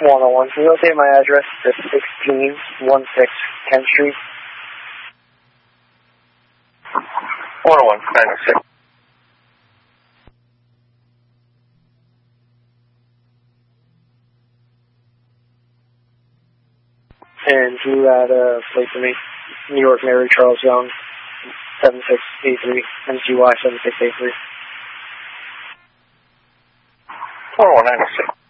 101. Can you update my address to 1616 Kent Street? 101, 906. And can you add a plate for me? New York Mary Charles Young, 7683, MCY 7683. 101, 906.